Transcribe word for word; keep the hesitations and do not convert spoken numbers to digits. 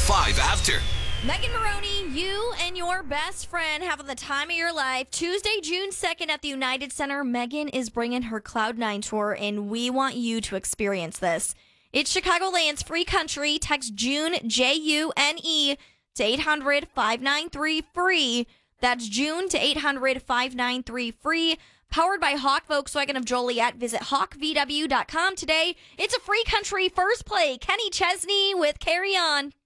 five after. Megan Maroney, you and your best friend having the time of your life. Tuesday, June second at the United Center, Megan is bringing her Cloud nine tour, and we want you to experience this. It's Chicagoland's free country. Text June, J U N E, to eight hundred, five nine three, free. That's June to eight hundred, five nine three, free. Powered by Hawk Volkswagen of Joliet. Visit hawk v w dot com today. It's a free country first play. Kenny Chesney with Carry On.